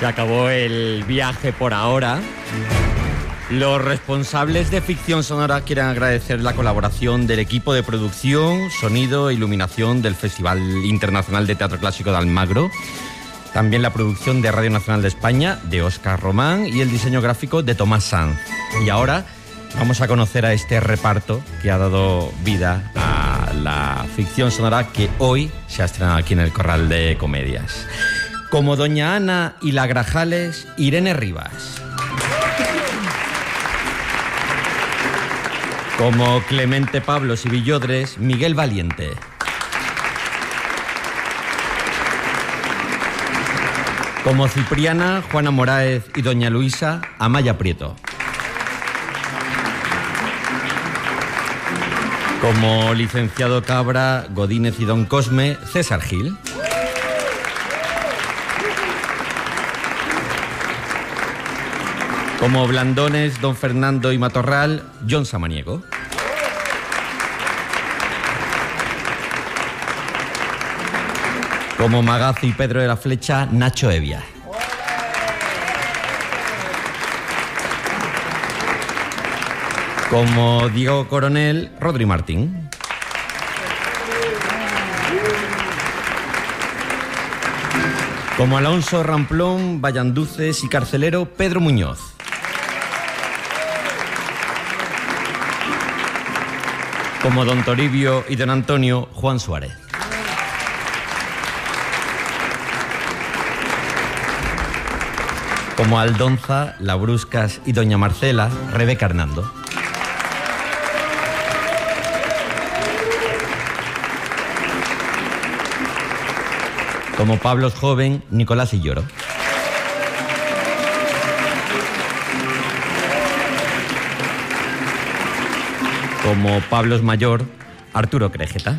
Se acabó el viaje por ahora. Los responsables de Ficción Sonora quieren agradecer la colaboración del equipo de producción, sonido e iluminación del Festival Internacional de Teatro Clásico de Almagro. También la producción de Radio Nacional de España, de Óscar Román, y el diseño gráfico de Tomás Sanz. Y ahora vamos a conocer a este reparto que ha dado vida a la ficción sonora que hoy se ha estrenado aquí en el Corral de Comedias. Como Doña Ana y la Grajales, Irene Rivas. Como Clemente Pablos y Villodres, Miguel Valiente. Como Cipriana, Juana Moraez y Doña Luisa, Amaya Prieto. Como Licenciado Cabra, Godínez y Don Cosme, César Gil. Como Blandones, Don Fernando y Matorral, John Samaniego. Como Magazo y Pedro de la Flecha, Nacho Evia. Como Diego Coronel, Rodri Martín. Como Alonso Ramplón, Vallanduces y Carcelero, Pedro Muñoz. Como Don Toribio y Don Antonio, Juan Suárez. Como Aldonza, Labruscas y Doña Marcela, Rebeca Hernando. Como Pablos Joven, Nicolás Illoro. Como Pablos Mayor, Arturo Crejeta.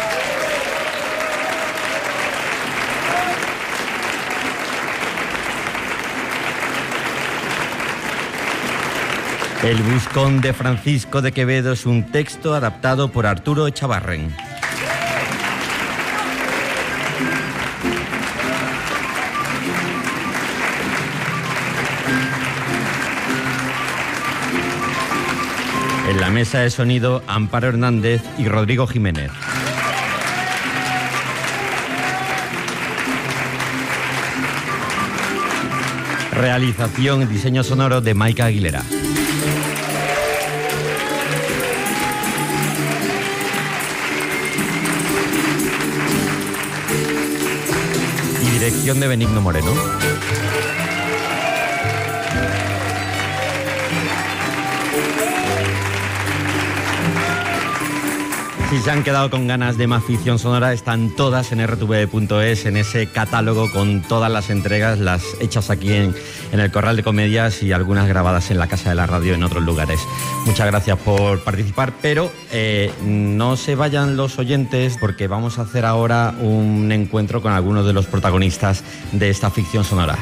El Buscón de Francisco de Quevedo es un texto adaptado por Arturo Echavarren. En la mesa de sonido, Amparo Hernández y Rodrigo Jiménez. Realización y diseño sonoro de Maika Aguilera. Y dirección de Benigno Moreno. Si se han quedado con ganas de más ficción sonora, están todas en rtv.es, en ese catálogo con todas las entregas, las hechas aquí en el Corral de Comedias y algunas grabadas en la Casa de la Radio en otros lugares. Muchas gracias por participar, pero no se vayan los oyentes porque vamos a hacer ahora un encuentro con algunos de los protagonistas de esta ficción sonora.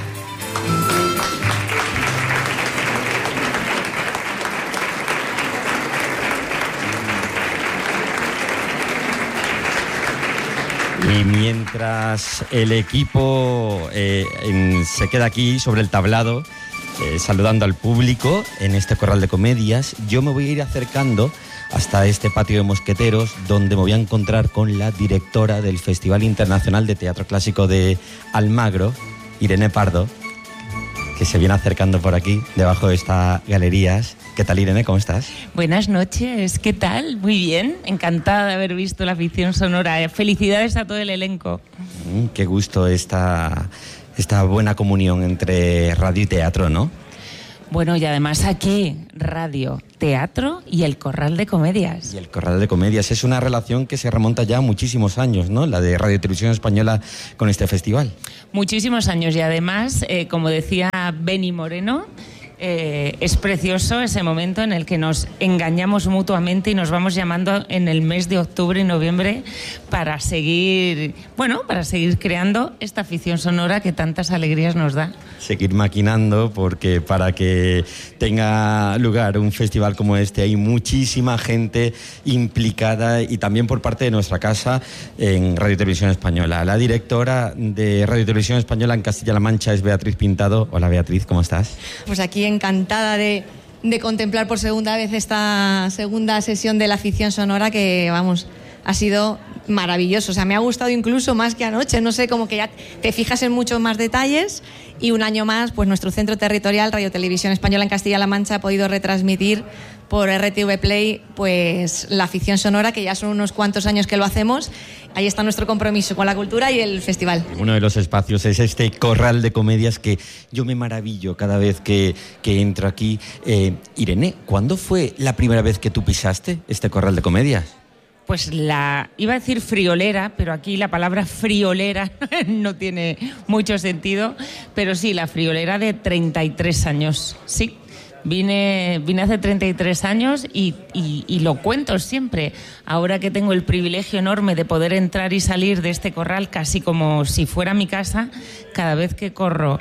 Y mientras el equipo se queda aquí sobre el tablado, saludando al público en este Corral de Comedias, yo me voy a ir acercando hasta este patio de mosqueteros, donde me voy a encontrar con la directora del Festival Internacional de Teatro Clásico de Almagro, Irene Pardo, que se viene acercando por aquí, debajo de estas galerías. ¿Qué tal, Irene? ¿Cómo estás? Buenas noches, ¿qué tal? Muy bien, encantada de haber visto la ficción sonora. Felicidades a todo el elenco. Qué gusto esta buena comunión entre radio y teatro, ¿no? Bueno, y además aquí, radio, teatro y el Corral de Comedias. Y el Corral de Comedias es una relación que se remonta ya a muchísimos años, ¿no? La de Radio Televisión Española con este festival. Muchísimos años y además, como decía Beni Moreno, es precioso ese momento en el que nos engañamos mutuamente y nos vamos llamando en el mes de octubre y noviembre para seguir creando esta ficción sonora que tantas alegrías nos da. seguir maquinando, porque para que tenga lugar un festival como este hay muchísima gente implicada, y también por parte de nuestra casa en Radio y Televisión Española. La directora de Radio y Televisión Española en Castilla-La Mancha es Beatriz Pintado. Hola Beatriz, ¿cómo estás? Pues aquí encantada de contemplar por segunda vez esta segunda sesión de la ficción sonora, que vamos, ha sido maravilloso. O sea, me ha gustado incluso más que anoche, no sé, como que ya te fijas en muchos más detalles, y un año más pues nuestro centro territorial Radio Televisión Española en Castilla-La Mancha ha podido retransmitir por RTV Play pues la ficción sonora, que ya son unos cuantos años que lo hacemos. Ahí está nuestro compromiso con la cultura y el festival. Uno de los espacios es este corral de comedias que yo me maravillo cada vez que entro aquí. Irene, ¿cuándo fue la primera vez que tú pisaste este corral de comedias? Pues iba a decir friolera, pero aquí la palabra friolera no tiene mucho sentido, pero sí, la friolera de 33 años, sí. Vine hace 33 años y lo cuento siempre. Ahora que tengo el privilegio enorme de poder entrar y salir de este corral casi como si fuera mi casa, cada vez que corro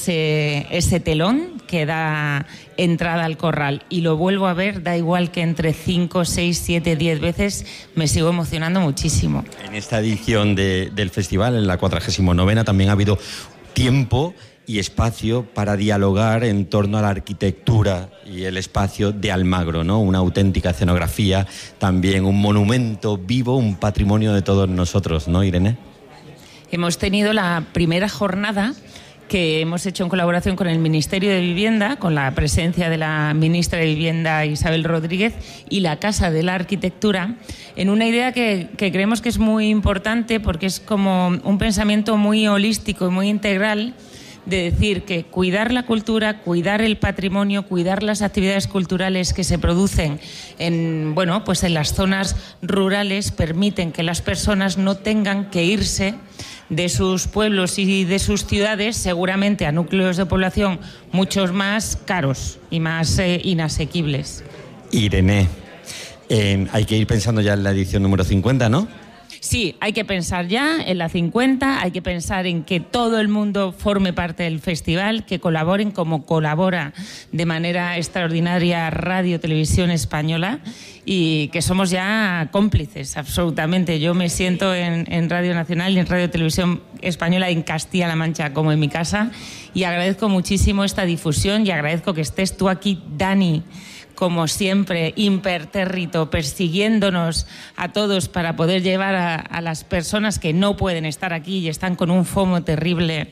ese telón que da entrada al corral y lo vuelvo a ver, da igual que entre 5, 6, 7, 10 veces, me sigo emocionando muchísimo. En esta edición del festival, en la 49ª, también ha habido tiempo y espacio para dialogar en torno a la arquitectura y el espacio de Almagro, ¿no? Una auténtica escenografía, también un monumento vivo, un patrimonio de todos nosotros, ¿no, Irene? Hemos tenido la primera jornada que hemos hecho en colaboración con el Ministerio de Vivienda, con la presencia de la ministra de Vivienda Isabel Rodríguez y la Casa de la Arquitectura, en una idea que creemos que es muy importante, porque es como un pensamiento muy holístico y muy integral, de decir que cuidar la cultura, cuidar el patrimonio, cuidar las actividades culturales que se producen en las zonas rurales permiten que las personas no tengan que irse de sus pueblos y de sus ciudades, seguramente a núcleos de población muchos más caros y más inasequibles. Irene, hay que ir pensando ya en la edición número 50, ¿no? Sí, hay que pensar ya en la 50, hay que pensar en que todo el mundo forme parte del festival, que colaboren como colabora de manera extraordinaria Radio Televisión Española, y que somos ya cómplices, absolutamente. Yo me siento en Radio Nacional y en Radio Televisión Española en Castilla-La Mancha como en mi casa, y agradezco muchísimo esta difusión y agradezco que estés tú aquí, Dani, como siempre, impertérrito, persiguiéndonos a todos para poder llevar a las personas que no pueden estar aquí y están con un FOMO terrible,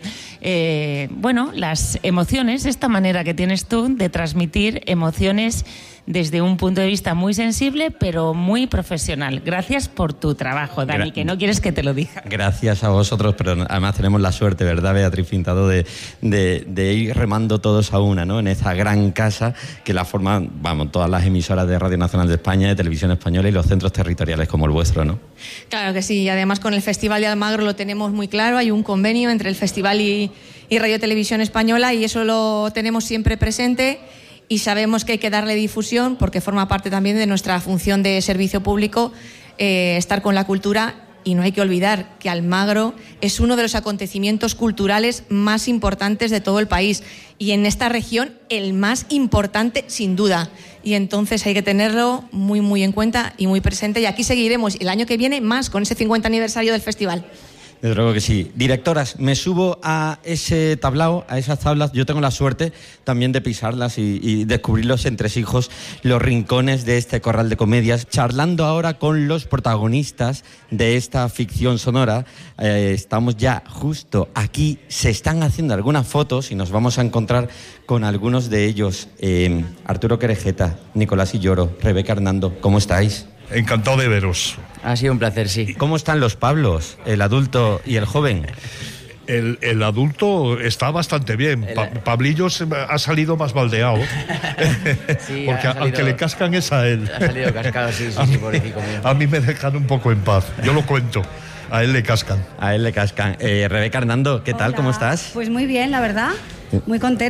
las emociones, esta manera que tienes tú de transmitir emociones desde un punto de vista muy sensible, pero muy profesional. Gracias por tu trabajo, Dani, que no quieres que te lo diga. Gracias a vosotros, pero además tenemos la suerte, ¿verdad, Beatriz Pintado, de ir remando todos a una, ¿no? En esa gran casa que la forman, todas las emisoras de Radio Nacional de España, de Televisión Española y los centros territoriales como el vuestro, ¿no? Claro que sí, y además con el Festival de Almagro lo tenemos muy claro, hay un convenio entre el Festival y Radio Televisión Española, y eso lo tenemos siempre presente. Y sabemos que hay que darle difusión porque forma parte también de nuestra función de servicio público, estar con la cultura, y no hay que olvidar que Almagro es uno de los acontecimientos culturales más importantes de todo el país y en esta región el más importante sin duda, y entonces hay que tenerlo muy muy en cuenta y muy presente, y aquí seguiremos el año que viene más con ese 50 aniversario del festival. Desde luego que sí. Directoras, me subo a ese tablao, a esas tablas. Yo tengo la suerte también de pisarlas y descubrir los entresijos, los rincones de este corral de comedias. Charlando ahora con los protagonistas de esta ficción sonora. Estamos ya justo aquí. Se están haciendo algunas fotos y nos vamos a encontrar con algunos de ellos. Arturo Querejeta, Nicolás Illoro, Rebeca Hernando, ¿cómo estáis? Encantado de veros. Ha sido un placer, sí. ¿Cómo están los Pablos, el adulto y el joven? El adulto está bastante bien. Pablillo ha salido más baldeado. Sí, porque al que le cascan es a él. Ha salido cascado, sí, pobrecito mío. A mí me dejan un poco en paz. Yo lo cuento. A él le cascan. A él le cascan. Rebeca Hernando, ¿qué tal? Hola. ¿Cómo estás? Pues muy bien, la verdad. Muy contenta.